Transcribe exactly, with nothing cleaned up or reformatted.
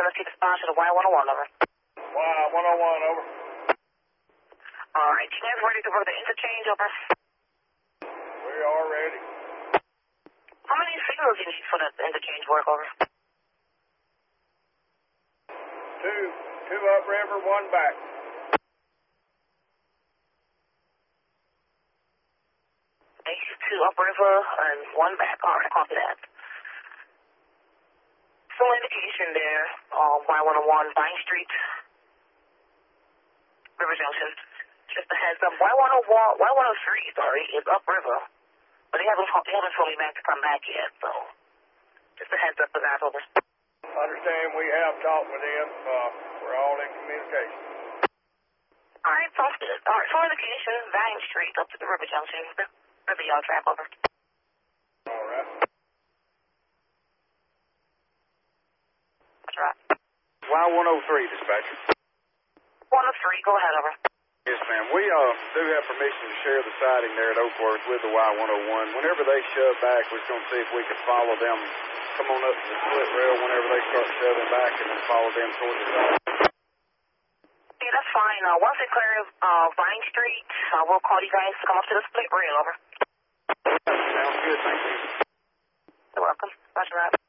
let's get the spot to the Y one oh one, over. Y one oh one, over. All right, you guys ready to go to the interchange, over? We are ready. How many signals you need for the interchange work, over? Two, two upriver, one back. Two upriver and one back. All right, copy that. Full indication there, uh, Y one oh one, Vine Street, River Junction. Just a heads up, Y one oh one, Y one oh three, sorry, is upriver, but they haven't they haven't told me back to come back yet, so just a heads up for that, over. Understand we have talked with them. Uh, we're all in communication. All right, sounds good. All right, full indication, Vine Street up to the River Junction. River Yard Trap, over. All right. That's right. Y one oh three, dispatcher. one oh three, go ahead, over. Yes, ma'am. We uh, do have permission to share the siding there at Oakworth with the Y one oh one. Whenever they shove back, we're going to see if we can follow them, come on up to the split rail whenever they start shoving back, and then follow them towards the side. Yeah, that's fine. Uh, once they clear uh, Vine Street, uh, we'll call you guys to come up to the split rail, over. Sounds good, thank you. You're welcome. Roger that.